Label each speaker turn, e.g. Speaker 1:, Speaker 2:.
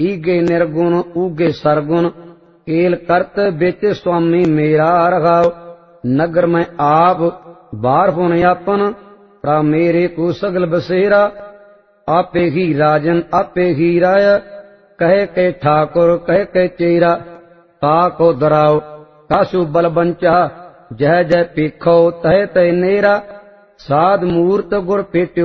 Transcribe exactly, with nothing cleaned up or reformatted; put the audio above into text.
Speaker 1: ईगे निर्गुण ऊगे सरगुण, केल करत बिच स्वामी मेरा रघाव। नगर में आप बार पुन आपन, प्रा मेरे को सगल बसेरा। आपे ही राजन आपे ही राय, कहे के ठाकुर कहे के चेरा। का को दराव कासु बल बंचा, जय जय पीखो तह तय नेरा। साध मूर्त गुर पेट्यो